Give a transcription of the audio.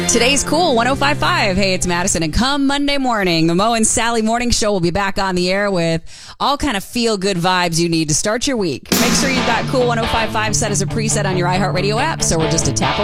Today's Cool 105.5. Hey, it's Madison, and come Monday morning, the Mo and Sally Morning Show will be back on the air with all kind of feel-good vibes you need to start your week. Make sure you've got Cool 105.5 set as a preset on your iHeartRadio app, so we're just a tap away.